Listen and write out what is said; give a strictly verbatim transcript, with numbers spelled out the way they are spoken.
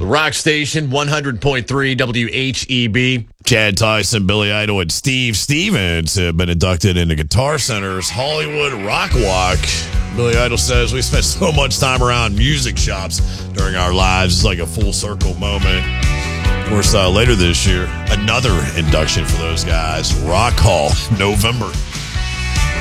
Rock Station, one hundred point three W H E B. Chad Tyson, Billy Idol, and Steve Stevens have been inducted into Guitar Center's Hollywood Rock Walk. Billy Idol says, we spent so much time around music shops during our lives. It's like a full circle moment. Of course, uh, later this year, another induction for those guys. Rock Hall, November.